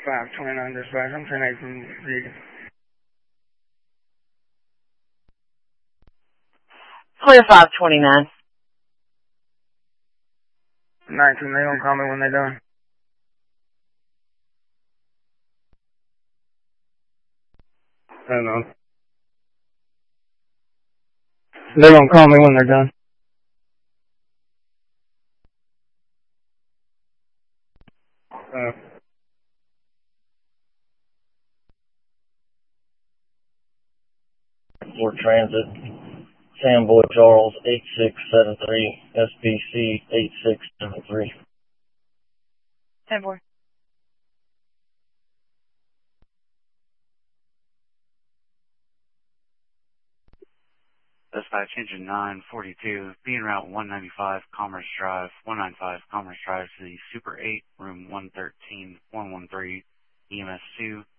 4529 dispatch. I'm 10-8 from Regan. 529. 19, they gonna call me when they're done. Hang on. They're gonna call me when they're done. Fort Transit, Samboy Charles 8673, SPC 8673. 10-4. Dispatch engine 942, being route 195 Commerce Drive, 195 Commerce Drive to the Super 8, room 113, 113, EMS 2,